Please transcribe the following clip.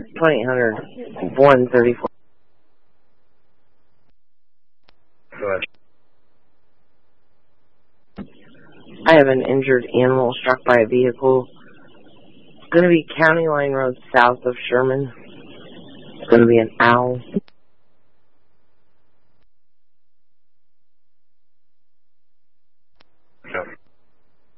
2800 134. Go ahead. I have an injured animal struck by a vehicle. It's going to be County Line Road south of Sherman. It's going to be an owl.